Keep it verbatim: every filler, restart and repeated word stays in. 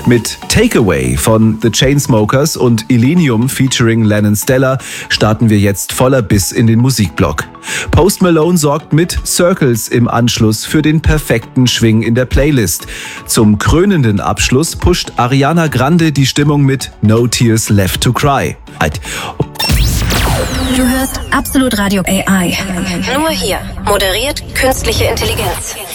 Mit Takeaway von The Chainsmokers und Illenium featuring Lennon Stella starten wir jetzt voller Biss in den Musikblock. Post Malone sorgt mit Circles im Anschluss für den perfekten Schwing in der Playlist. Zum krönenden Abschluss pusht Ariana Grande die Stimmung mit No Tears Left to Cry. Du hörst Absolut Radio A I. Nur hier. Moderiert künstliche Intelligenz.